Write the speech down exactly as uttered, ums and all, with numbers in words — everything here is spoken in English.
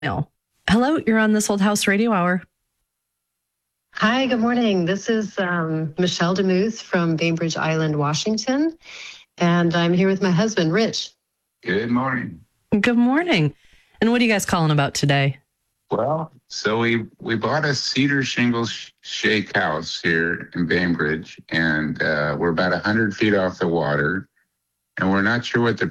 No. Hello, you're on This Old House Radio Hour. Hi, good morning. This is um, Michelle DeMuth from Bainbridge Island, Washington, and I'm here with my husband, Rich. Good morning. Good morning. And what are you guys calling about today? Well, so we, we bought a cedar shingles shake house here in Bainbridge, and uh, we're about one hundred feet off the water, and we're not sure what the